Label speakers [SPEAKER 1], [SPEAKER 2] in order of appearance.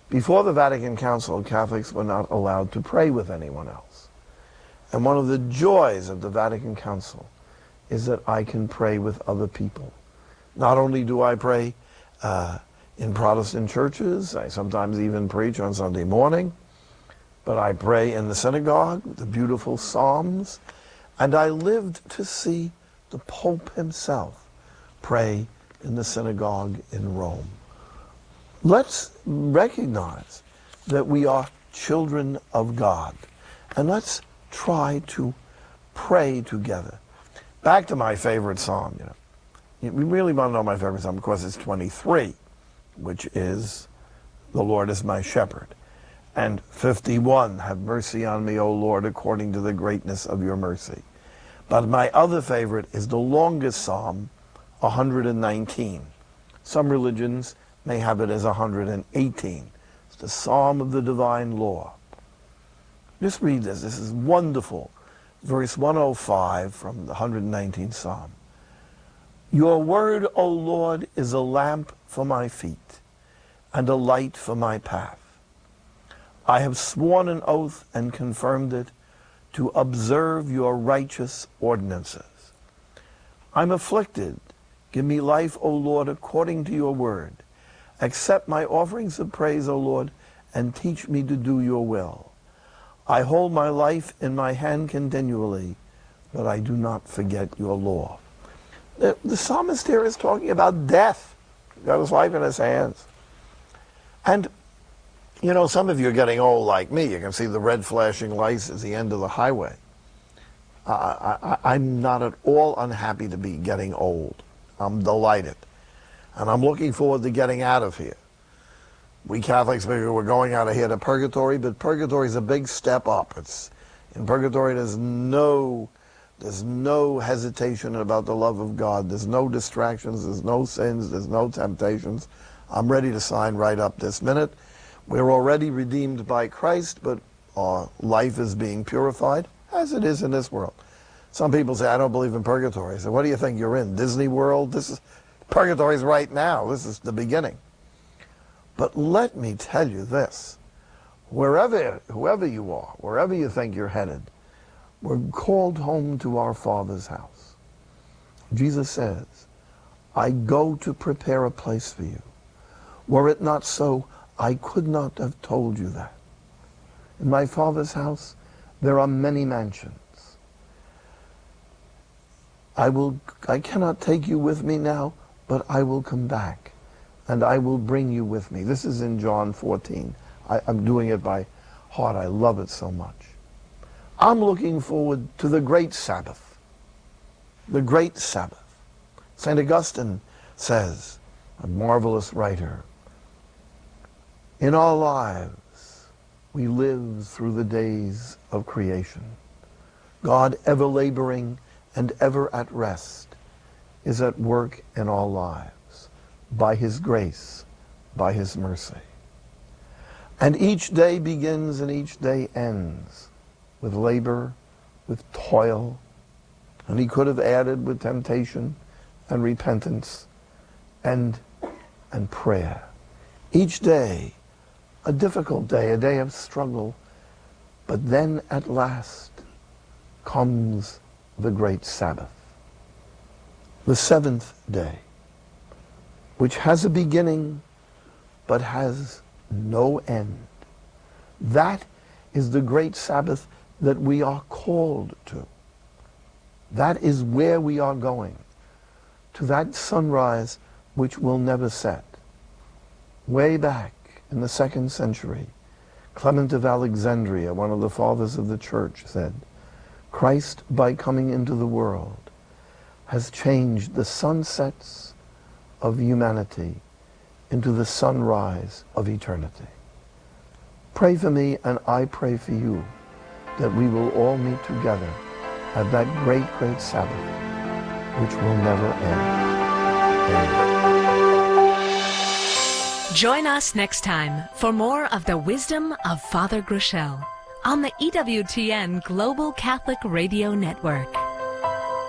[SPEAKER 1] Before the Vatican Council, Catholics were not allowed to pray with anyone else. And one of the joys of the Vatican Council is that I can pray with other people. Not only do I pray in Protestant churches, I sometimes even preach on Sunday morning, but I pray in the synagogue, the beautiful Psalms, and I lived to see the Pope himself pray in the synagogue in Rome. Let's recognize that we are children of God, and let's try to pray together. Back to my favorite psalm, We really want to know my favorite psalm because it's 23, which is, "The Lord is my shepherd." And 51, "Have mercy on me, O Lord, according to the greatness of your mercy." But my other favorite is the longest psalm, 119. Some religions may have it as 118. It's the Psalm of the Divine Law. Just read this. This is wonderful. Verse 105 from the 119th Psalm. "Your word, O Lord, is a lamp for my feet and a light for my path. I have sworn an oath and confirmed it to observe your righteous ordinances. I'm afflicted. Give me life, O Lord, according to your word. Accept my offerings of praise, O Lord, and teach me to do your will. I hold my life in my hand continually, but I do not forget your law." The psalmist here is talking about death. He's got his life in his hands. And, some of you are getting old like me. You can see the red flashing lights at the end of the highway. I'm not at all unhappy to be getting old. I'm delighted. And I'm looking forward to getting out of here. We Catholics figure we're going out of here to purgatory, but purgatory is a big step up. In purgatory, there's no hesitation about the love of God. There's no distractions, there's no sins, there's no temptations. I'm ready to sign right up this minute. We're already redeemed by Christ, but our life is being purified, as it is in this world. Some people say, "I don't believe in purgatory." I say, "What do you think you're in, Disney World?" Purgatory's right now. This is the beginning. But let me tell you this. Whoever you are, wherever you think you're headed, we're called home to our Father's house. Jesus says, "I go to prepare a place for you. Were it not so, I could not have told you that. In my Father's house, there are many mansions. I cannot take you with me now, but I will come back, and I will bring you with me." This is in John 14. I'm doing it by heart. I love it so much. I'm looking forward to the great Sabbath. The great Sabbath. St. Augustine says, a marvelous writer, "In our lives, we live through the days of creation. God, ever laboring and ever at rest, is at work in our lives, by his grace, by his mercy. And each day begins and each day ends with labor, with toil," and he could have added with temptation and repentance and prayer. Each day, a difficult day, a day of struggle, but then at last comes the great Sabbath, the seventh day, which has a beginning but has no end. That is the great Sabbath that we are called to. That is where we are going, to that sunrise which will never set. Way back in the 2nd century, Clement of Alexandria, one of the fathers of the church, said, "Christ, by coming into the world, has changed the sunsets of humanity into the sunrise of eternity." Pray for me, and I pray for you, that we will all meet together at that great, great Sabbath, which will never end. Amen.
[SPEAKER 2] Join us next time for more of the wisdom of Father Groeschel on the EWTN Global Catholic Radio Network.